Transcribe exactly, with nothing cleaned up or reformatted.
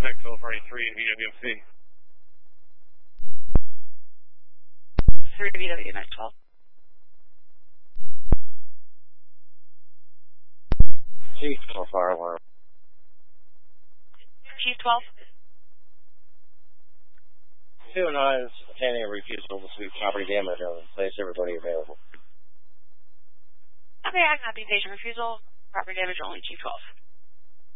Nextville for three V W M C. three V W Max twelve. Chief twelve fire alarm. Chief twelve. two oh nine is obtaining a refusal to sweep property damage and place everybody available. Okay, I copy patient refusal. Property damage only Chief twelve.